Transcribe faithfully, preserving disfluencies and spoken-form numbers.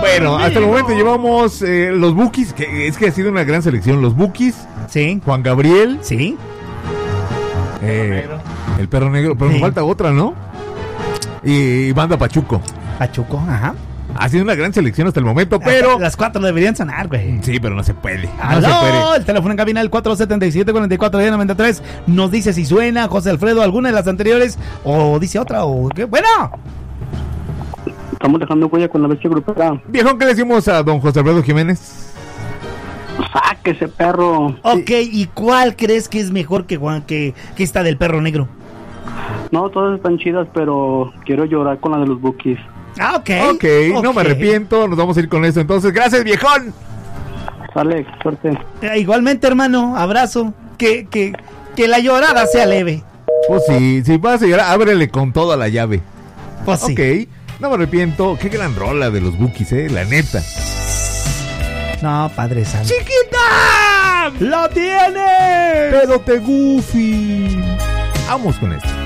Bueno, hasta el momento llevamos eh, los Bukis, que es que ha sido una gran selección. Los Bukis, sí. Juan Gabriel, sí. Eh, el Perro Negro, pero sí. nos falta otra, ¿no? Y, y Banda Pachuco. Pachuco, ajá. Ha sido una gran selección hasta el momento, pero... Las cuatro deberían sonar, güey. Sí, pero no se puede. No ¡Aló! se puede. El teléfono en cabina, el cuatro siete siete, cuatro cuatro noventa y tres. Nos dice si suena, José Alfredo, alguna de las anteriores, o dice otra, o qué. ¡Bueno! Estamos dejando huella con la bestia grupera. Viejón, ¿qué le decimos a don José Alfredo Jiménez? Saque ese perro. Ok, ¿y cuál crees que es mejor que, Juan, que, que esta del Perro Negro? No, todas están chidas, pero quiero llorar con la de los Bukis. Ah, ok. Ok, okay. No me arrepiento, nos vamos a ir con esto. Entonces, gracias, viejón. Sale, suerte. Eh, igualmente, hermano, abrazo. Que, que, que la llorada sea leve. Pues sí, si vas a llorar, ábrele con toda la llave. Pues sí. Ok, no me arrepiento. Qué gran rola de los Bukis, eh, la neta. No, Padre Santo. ¡Chiquita! ¡Lo tienes! Pero te goofy. Vamos con esto.